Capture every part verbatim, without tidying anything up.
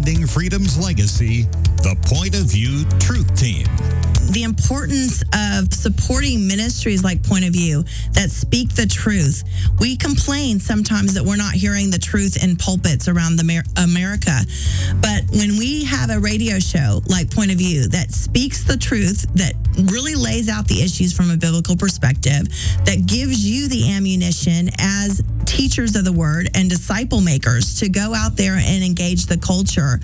Defending Freedom's Legacy, the Point of View Truth Team. The importance of supporting ministries like Point of View that speak the truth. We complain sometimes that we're not hearing the truth in pulpits around the Mer- America. But when we have a radio show like Point of View that speaks the truth, that really lays out the issues from a biblical perspective, that gives you the ammunition as teachers of the word and disciple makers to go out there and engage the culture.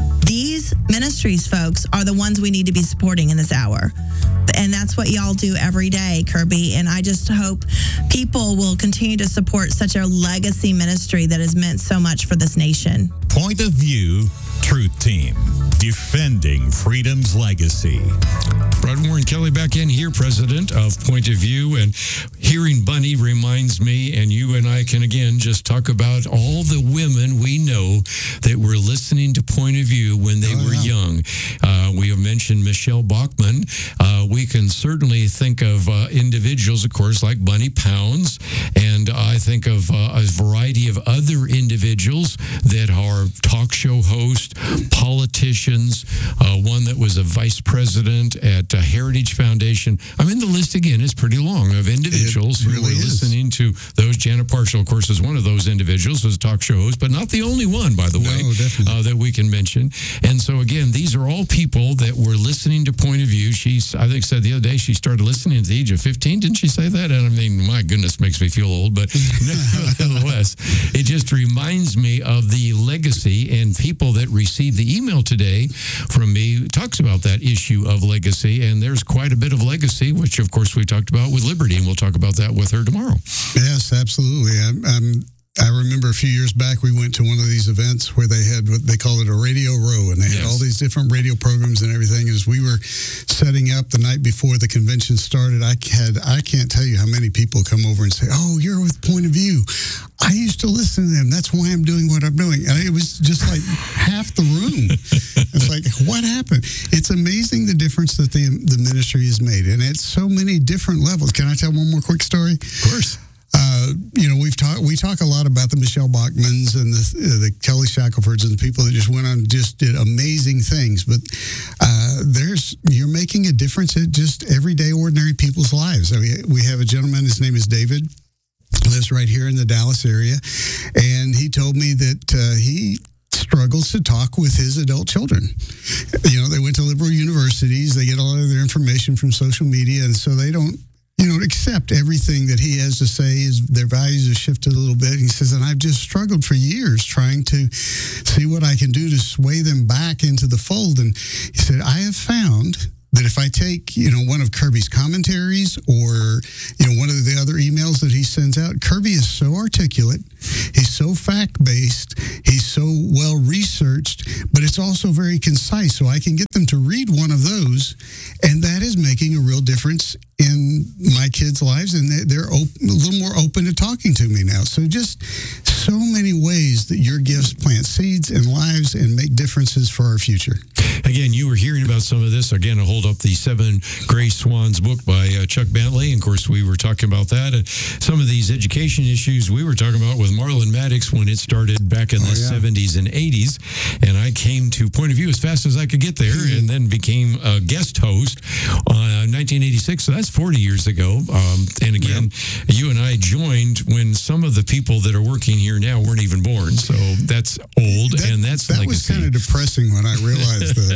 These ministries, folks, are the ones we need to be supporting in this hour. And that's what y'all do every day, Kirby. And I just hope people will continue to support such a legacy ministry that has meant so much for this nation. Point of View Truth Team, defending freedom's legacy. Rod Warren Kelly back in here, president of Point of View. And hearing Bunny reminds me, and you and I can again just talk about all the women we know that were listening to Point of View when they oh, were yeah. young. Uh, we have mentioned Michelle Bachmann. Uh, we can certainly think of uh, individuals, of course, like Bunny Pounds. And I think of uh, a variety of other individuals that are talk show hosts, politicians, uh, one that was a vice president at uh, Heritage Foundation. I mean, the list again is pretty long of individuals it who really were is. listening to those. Janet Parshall, of course, is one of those individuals, was a talk show host, but not the only one, by the no, way, definitely. uh, that we can mention. And so, again, these are all people that were listening to Point of View. She's, I think, said the other day she started listening at the age of fifteen. Didn't she say that? And I mean, my goodness, makes me feel old, but nevertheless, it just reminds me of the legacy, and people that received the email today from me talks about that issue of legacy, and there's quite a bit of legacy, which, of course, we talked about with Liberty, and we'll talk about that with her tomorrow. Yes, absolutely. I'm, I'm I remember a few years back, we went to one of these events where they had what they call it a radio row, and they had yes. all these different radio programs and everything. As we were setting up the night before the convention started, I had I can't tell you how many people come over and say, "Oh, you're with Point of View. I used to listen to them. That's why I'm doing what I'm doing." And it was just like half the room. It's like, what happened? It's amazing the difference that the the ministry has made, and it's so many different levels. Can I tell one more quick story? Of course. Uh, you know, we've talked. We talk a lot about the Michelle Bachmans and the uh, the Kelly Shacklefords and the people that just went on and just did amazing things. But uh, there's you're making a difference in just everyday, ordinary people's lives. So we we have a gentleman. His name is David. Lives right here in the Dallas area, and he told me that uh, he struggles to talk with his adult children. You know, they went to liberal universities. They get a lot of their information from social media, and so they don't. You know, accept everything that he has to say. Is their values have shifted a little bit. He says, and I've just struggled for years trying to see what I can do to sway them back into the fold. And he said, I have found that if I take, you know, one of Kirby's commentaries or, you know, one of the other emails that he sends out, Kirby is so articulate. He's so fact-based. He's so well-researched, but it's also very concise. So I can get them to read one of those, and that is making a real difference in my kids' lives, and they're op- a little more open to talking to me now. So just so many ways that your gifts plant seeds in lives and make differences for our future. Again, you were hearing about some of this. Again, I hold up the Seven Gray Swans book by uh, Chuck Bentley. And of course, we were talking about that. And some of these education issues we were talking about with Marlon Maddox when it started back in oh, the yeah. seventies and eighties. And I came to Point of View as fast as I could get there, mm-hmm. and then became a guest host uh, nineteen eighty-six. So that's forty years ago. Um, and again, yeah. you and I joined when some of the people that are working here now weren't even born. So that's old, that, and that's that legacy. was kind of depressing when I realized that.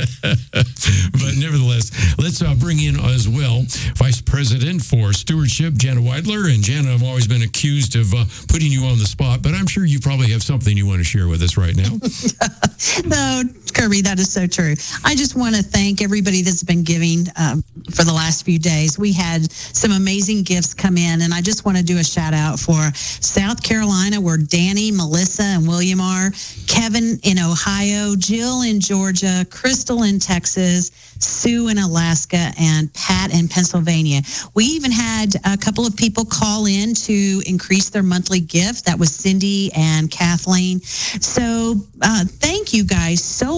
But nevertheless, let's uh, bring in as well Vice President for Stewardship, Jana Weidler. And Jana, I've always been accused of uh, putting you on the spot, but I'm sure you probably have something you want to share with us right now. No, Kirby, that is so true. I just want to thank everybody that's been giving um, for the last few days. We had some amazing gifts come in, and I just want to do a shout out for South Carolina, where Danny, Melissa, and William are, Kevin in Ohio, Jill in Georgia, Crystal in Texas, Sue in Alaska, and Pat in Pennsylvania. We even had a couple of people call in to increase their monthly gift. That was Cindy and Kathleen. So uh, thank you guys so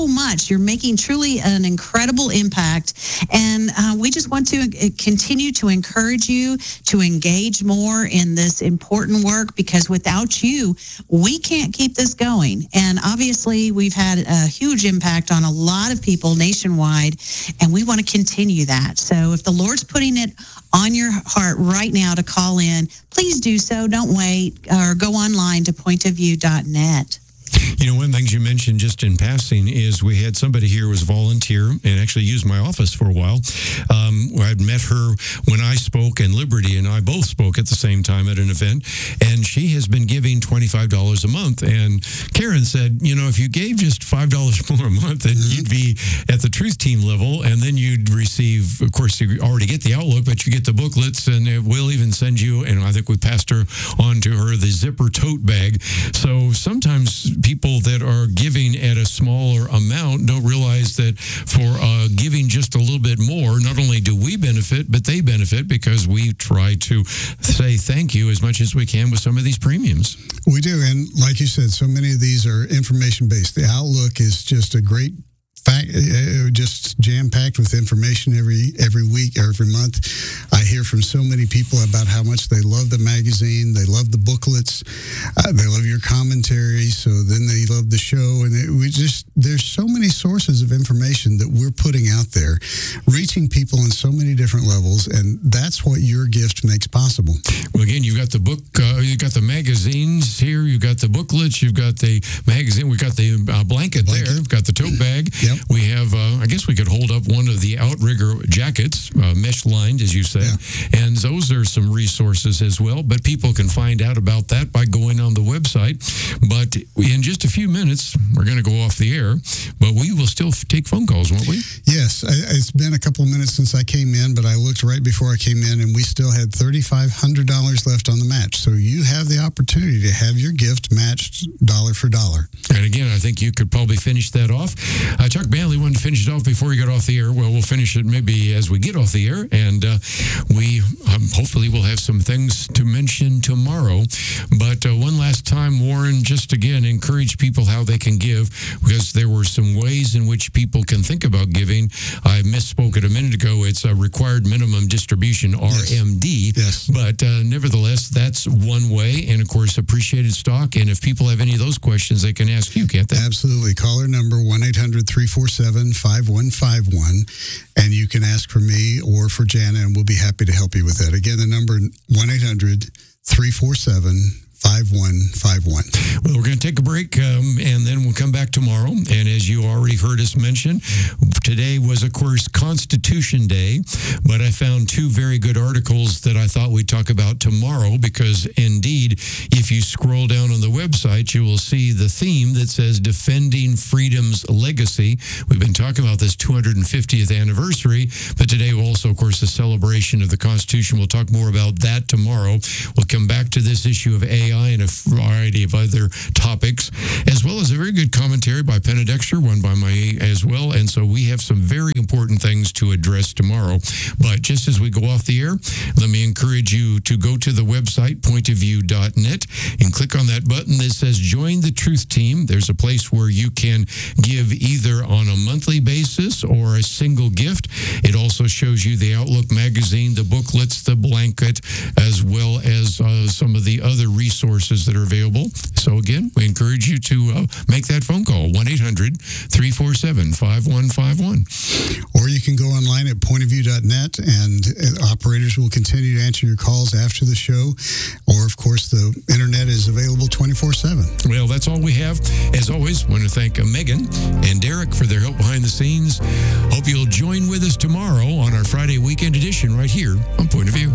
much. You're making truly an incredible impact. And uh, we just want to uh, continue to encourage you to engage more in this important work, because without you, we can't keep this going. And obviously, we've had a huge impact on a lot of people nationwide, and we want to continue that. So if the Lord's putting it on your heart right now to call in, please do so. Don't wait, or go online to point of view dot net. You know, one of the things you mentioned just in passing is we had somebody here who was volunteer and actually used my office for a while. Um, I'd met her when I spoke, and Liberty and I both spoke at the same time at an event, and she has been giving twenty-five dollars a month. And Karen said, you know, if you gave just five dollars more a month, then mm-hmm. you'd be at the Truth Team level, and then you'd receive, of course, you already get the Outlook, but you get the booklets, and we'll even send you, and I think we passed her on to her, the zipper tote bag. So sometimes people that are giving at a smaller amount don't realize that for uh, giving just a little bit more, not only do we benefit, but they benefit, because we try to say thank you as much as we can with some of these premiums. We do. And like you said, so many of these are information-based. The Outlook is just a great fact, uh, just jam-packed with information every every week or every month. I hear from so many people about how much they love the magazine, they love the booklets, uh, they love your commentary, so then they love the show. And it, we just, there's so many sources of information that we're putting out there, reaching people on so many different levels, and that's what your gift makes possible. Well, again, you've got the book, uh, you've got the magazines here, you've got the booklets, you've got the magazine, we've got the uh, blanket, blanket there, we've got the tote bag. Yep. We have, uh, I guess we could hold up one of the Outrigger jackets, uh, mesh lined, as you said, yeah. and those are some resources as well. But people can find out about that by going on the website. But in just a few minutes, we're going to go off the air, but we will still f- take phone calls, won't we? Yes, I, it's been a couple of minutes since I came in, but I looked right before I came in, and we still had three thousand five hundred dollars left on the match. So you have the opportunity to have your gift matched dollar for dollar. And again, I think you could probably finish that off. Uh, Chuck Banley wanted to finish it off before he got off the air. Well, we'll finish it maybe as we get off the air, and uh, we um, hopefully will have some things to mention tomorrow. But uh, one last time, Warren, just again, encourage people how they can give, because there were some ways in which people can think about giving. I misspoke it a minute ago. It's a required minimum distribution, R M D. Yes. But uh, nevertheless, that's one way. And of course, appreciated stock. And if people have any of those questions, they can ask you, can't they? Absolutely. Caller number one eight hundred three four seven five one five one. And you can ask for me or for Jana, and we'll be happy to help you with that. Again, the number one eight hundred three four seven five one five one. Well, we're going to take a break, um, and then we'll come back tomorrow. And as you already heard us mention, today was, of course, Constitution Day, but I found two very good articles that I thought we'd talk about tomorrow, because indeed, if you scroll down on the website, you will see the theme that says Defending Freedom's Legacy. We've been talking about this two hundred fiftieth anniversary, but today also, of course, the celebration of the Constitution. We'll talk more about that tomorrow. We'll come back to this issue of A I and a variety of other topics, as well as a very good commentary by Penna Dexter, one by my as well. And so we have some very important things to address tomorrow. But just as we go off the air, let me encourage you to go to the website, point of view dot net, and click on that button that says Join the Truth Team. There's a place where you can give either on a monthly basis or a single gift. It also shows you the Outlook magazine, the booklets, the blanket, as well as uh, some of the other resources resources that are available. So again, we encourage you to uh, make that phone call, one eight hundred three four seven five one five one. Or you can go online at point of view dot net, and operators will continue to answer your calls after the show. Or, of course, the internet is available twenty-four seven. Well, that's all we have. As always, I want to thank Megan and Derek for their help behind the scenes. Hope you'll join with us tomorrow on our Friday weekend edition right here on Point of View.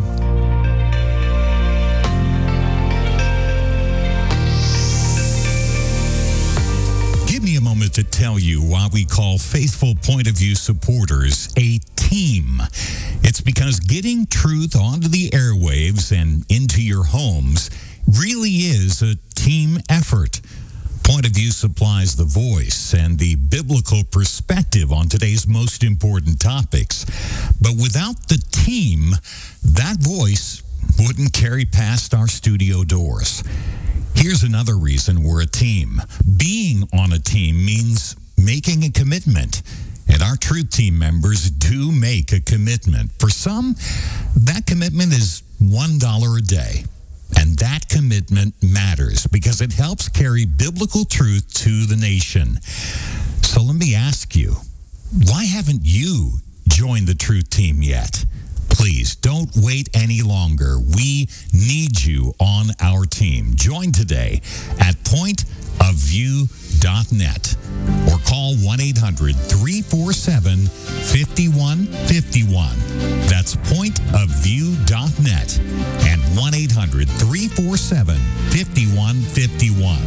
Me a moment to tell you why we call faithful Point of View supporters a team. It's because getting truth onto the airwaves and into your homes really is a team effort. Point of View supplies the voice and the biblical perspective on today's most important topics. But without the team, that voice wouldn't carry past our studio doors. Here's another reason we're a team. Being on a team means making a commitment. And our Truth Team members do make a commitment. For some, that commitment is one dollar a day. And that commitment matters because it helps carry biblical truth to the nation. So let me ask you, why haven't you joined the Truth Team yet? Please don't wait any longer. We need you on our team. Join today at point of view dot net or call one eight hundred, three four seven, five one five one. That's point of view dot net and one eight hundred, three four seven, five one five one.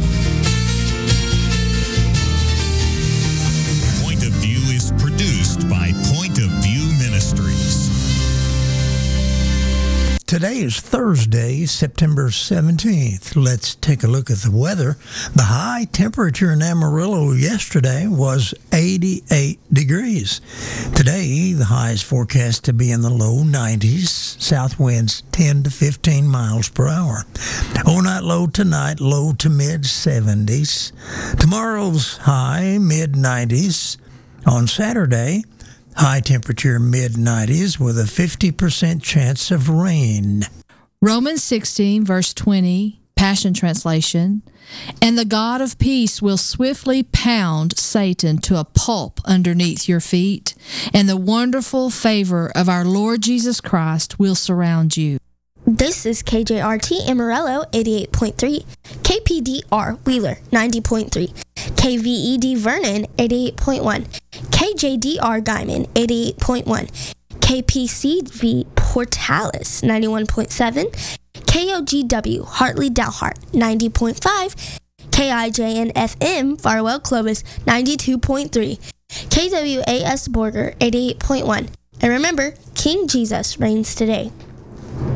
Point of View is produced by Point of View Ministries. Today is Thursday, September seventeenth. Let's take a look at the weather. The high temperature in Amarillo yesterday was eighty-eight degrees. Today, the high is forecast to be in the low nineties, south winds ten to fifteen miles per hour. Overnight low tonight, low to mid seventies. Tomorrow's high, mid nineties. On Saturday, high temperature mid nineties with a fifty percent chance of rain. Romans sixteen, verse twenty, Passion Translation. And the God of peace will swiftly pound Satan to a pulp underneath your feet, and the wonderful favor of our Lord Jesus Christ will surround you. This is K J R T Amarillo eighty-eight point three, K P D R Wheeler ninety point three, K V E D Vernon eighty-eight point one, K J D R Guyman eighty-eight point one, K P C V Portales ninety-one point seven, K O G W Hartley Dalhart ninety point five, K I J N F M Farwell Clovis ninety-two point three, K W A S Borger eighty-eight point one. And remember, King Jesus reigns today.